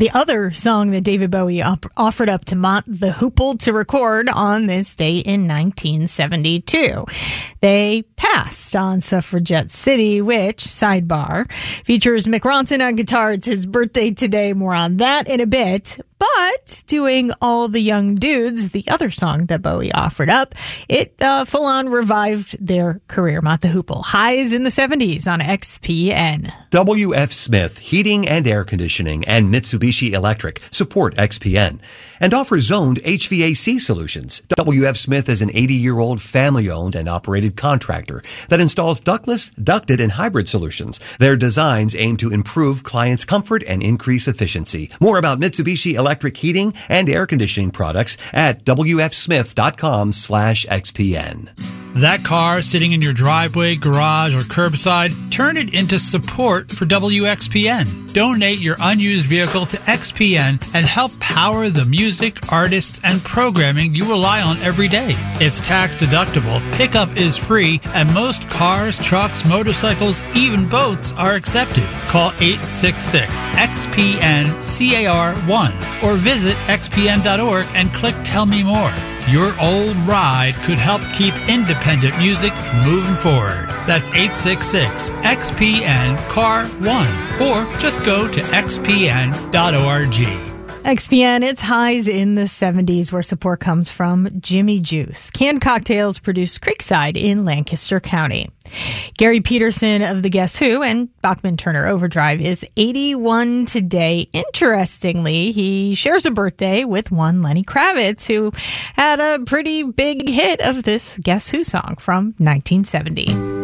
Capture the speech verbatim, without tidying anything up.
The other song that David Bowie op- offered up to Mott the Hoople to record on this day in nineteen seventy-two. They passed on Suffragette City, which, sidebar, features Mick Ronson on guitar. It's his birthday today. More on that in a bit. But doing All the Young Dudes, the other song that Bowie offered up, it uh, full-on revived their career. Mott the Hoople, Highs in the seventies on X P N. W F. Smith Heating and Air Conditioning and Mitsubishi Electric support X P N and offer zoned H V A C solutions. W F. Smith is an eighty-year-old family-owned and operated contractor that installs ductless, ducted, and hybrid solutions. Their designs aim to improve clients' comfort and increase efficiency. More about Mitsubishi Electric heating and air conditioning products at W F smith dot com slash X P N. That car sitting in your driveway, garage, or curbside, turn it into support for W X P N. Donate your unused vehicle to X P N and help power the music, artists, and programming you rely on every day. It's tax deductible, pickup is free, and most cars, trucks, motorcycles, even boats are accepted. Call eight six six X P N C A R one or visit X P N dot org and click Tell Me More. Your old ride could help keep independent music moving forward. That's eight six six X P N C A R one or just go to X P N dot org. X P N, it's Highs in the seventies, where support comes from Jimmy Juice. Canned cocktails produced Creekside in Lancaster County. Gary Peterson of the Guess Who and Bachman Turner Overdrive is eighty-one today. Interestingly, he shares a birthday with one Lenny Kravitz, who had a pretty big hit of this Guess Who song from nineteen seventy.